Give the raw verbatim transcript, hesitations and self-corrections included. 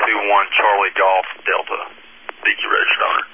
two one Charlie Golf Delta. D Q registered owner.